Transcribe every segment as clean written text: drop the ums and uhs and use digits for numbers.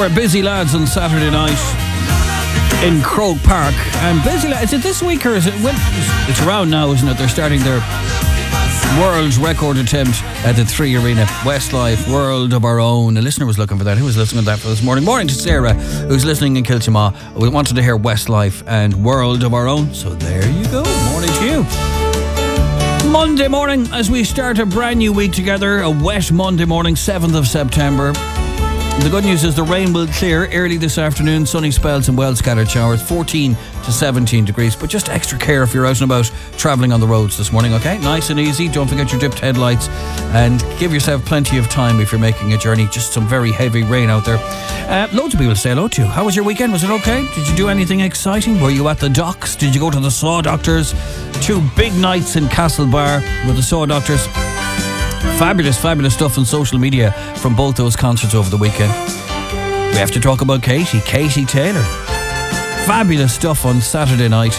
were busy lads on Saturday night in Croke Park. And busy lads, is it this week or is it? Well, it's around now, isn't it? They're starting their world record attempt at the 3 Arena. Westlife, World of Our Own. A listener was looking for that. Who was listening to that for this morning? Morning to Sarah, who's listening in Kiltimagh. We wanted to hear Westlife and World of Our Own. So there you go. Morning to you. Monday morning as we start a brand new week together. A wet Monday morning, 7th of September. The good news is the rain will clear early this afternoon. Sunny spells and well scattered showers. 14 to 17 degrees. But just extra care if you're out and about travelling on the roads this morning, okay? Nice and easy. Don't forget your dipped headlights. And give yourself plenty of time if you're making a journey. Just some very heavy rain out there. Loads of people to say hello to. How was your weekend? Was it okay? Did you do anything exciting? Were you at the docks? Did you go to the Saw Doctors? 2 big nights in Castlebar with the Saw Doctors. Fabulous stuff on social media from both those concerts over the weekend. We have to talk about Katie Taylor. Fabulous stuff on Saturday night.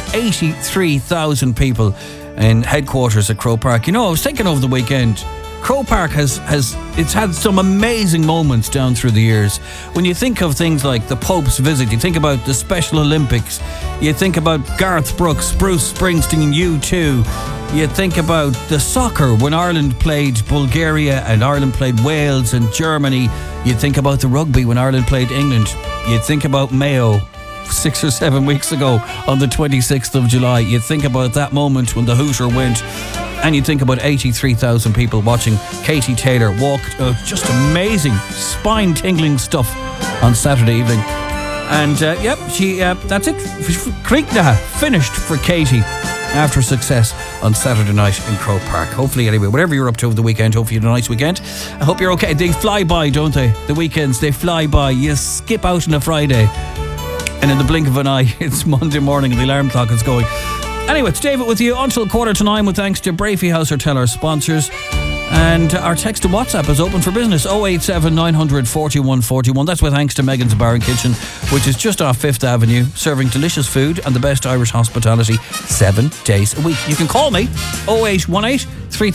83,000 people in headquarters at Croke Park. You know, I was thinking over the weekend, Croke Park has had some amazing moments down through the years. When you think of things like the Pope's visit, you think about the Special Olympics, you think about Garth Brooks, Bruce Springsteen, U2. You think about the soccer when Ireland played Bulgaria and Ireland played Wales and Germany. You think about the rugby when Ireland played England. You think about Mayo 6 or 7 weeks ago on the 26th of July. You think about that moment when the Hooter went. And you think about 83,000 people watching Katie Taylor walk. Just amazing, spine-tingling stuff on Saturday evening. And that's it. Creekna finished for Katie after success on Saturday night in Croke Park. Hopefully, anyway, whatever you're up to over the weekend, hopefully you had a nice weekend. I hope you're okay. They fly by, don't they? The weekends, they fly by. You skip out on a Friday, and in the blink of an eye, it's Monday morning and the alarm clock is going. Anyway, it's David with you until 8:45 with thanks to Brafey House Hotel, our sponsors. And our text to WhatsApp is open for business, 087 900 4141. That's with thanks to Megan's Bar and Kitchen, which is just off 5th Avenue, serving delicious food and the best Irish hospitality 7 days a week. You can call me, 0818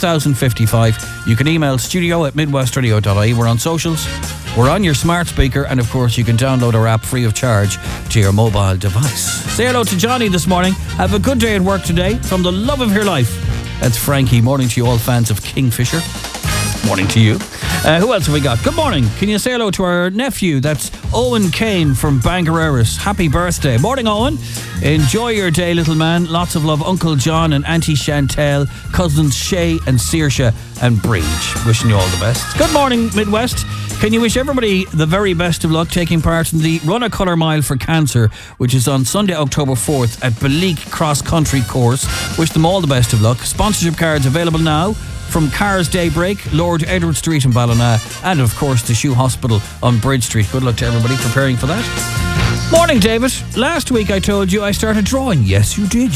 3055. You can email studio@midwestradio.ie. We're on socials. We're on your smart speaker, and of course you can download our app free of charge to your mobile device. Say hello to Johnny this morning. Have a good day at work today from the love of your life. That's Frankie. Morning to you all fans of Kingfisher. Morning to you. Who else have we got? Good morning. Can you say hello to our nephew? That's Owen Kane from Bangareras. Happy birthday. Morning, Owen. Enjoy your day, little man. Lots of love, Uncle John and Auntie Chantel, cousins Shay and Saoirse and Breach. Wishing you all the best. Good morning, Midwest. Can you wish everybody the very best of luck taking part in the Run a Colour Mile for Cancer, which is on Sunday, October 4th at Beleek Cross Country Course. Wish them all the best of luck. Sponsorship cards available now from Cars Daybreak, Lord Edward Street in Ballina, and of course the Shoe Hospital on Bridge Street. Good luck to everybody preparing for that. Morning, David. Last week I told you I started drawing. Yes, you did.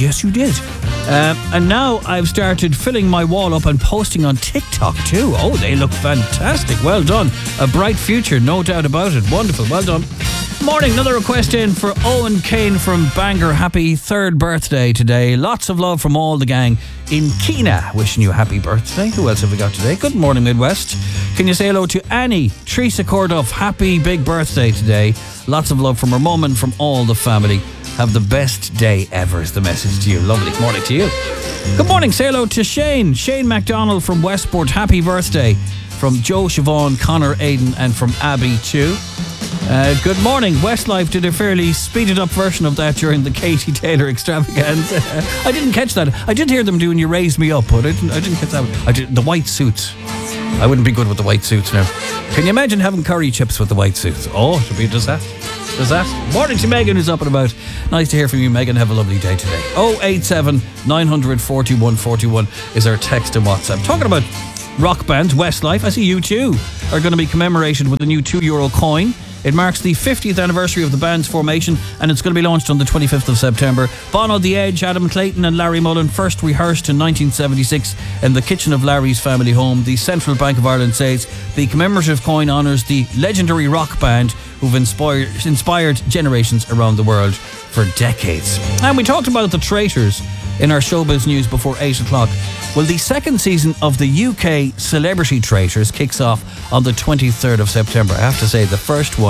And now I've started filling my wall up and posting on TikTok too. Oh, they look fantastic. Well done. A bright future, no doubt about it. Wonderful. Well done. Morning, another request in for Owen Kane from Bangor. Happy 3rd birthday today. Lots of love from all the gang in Keena. Wishing you a happy birthday. Who else have we got today? Good morning, Midwest. Can you say hello to Annie, Teresa Corduff? Happy big birthday today. Lots of love from her mum and from all the family. Have the best day ever is the message to you. Lovely morning to you. Good morning. Say hello to Shane MacDonald from Westport. Happy birthday from Joe, Siobhan, Connor, Aidan and from Abby too. Good morning. Westlife did a fairly speeded up version of that during the Katie Taylor extravaganza. I didn't catch that. I did hear them doing You Raise Me Up, but I didn't catch that. The white suits. I wouldn't be good with the white suits now. Can you imagine having curry chips with the white suits? Oh, it would be a disaster. Morning to Megan, who's up and about. Nice to hear from you, Megan. Have a lovely day today. 087 900 4141 is our text and WhatsApp. Talking about rock bands, Westlife, I see U2 are going to be commemorated with a new €2 coin. It marks the 50th anniversary of the band's formation, and it's going to be launched on the 25th of September. Bono, The Edge, Adam Clayton and Larry Mullen first rehearsed in 1976 in the kitchen of Larry's family home. The Central Bank of Ireland says the commemorative coin honours the legendary rock band who've inspired generations around the world for decades. And we talked about the Traitors in our showbiz news before 8 o'clock. Well, the second season of the UK Celebrity Traitors kicks off on the 23rd of September. I have to say, the first one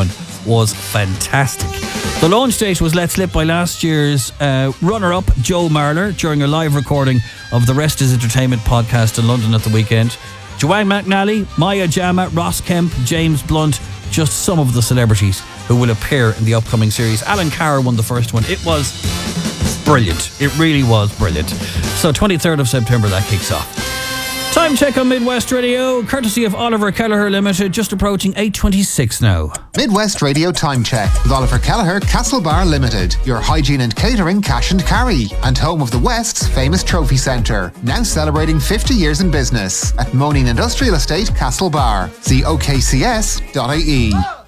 was fantastic. The launch date was let slip by last year's runner-up, Joe Marler, during a live recording of the Rest is Entertainment podcast in London at the weekend. Joanne McNally, Maya Jama, Ross Kemp, James Blunt, just some of the celebrities who will appear in the upcoming series. Alan Carr won the first one. It was brilliant. It really was brilliant. So 23rd of September that kicks off. Time check on Midwest Radio, courtesy of Oliver Kelleher Limited, just approaching 8:26 now. Midwest Radio Time Check with Oliver Kelleher Castlebar Limited, your hygiene and catering cash and carry, and home of the West's famous trophy centre, now celebrating 50 years in business at Moaning Industrial Estate, Castlebar. See okcs.ie.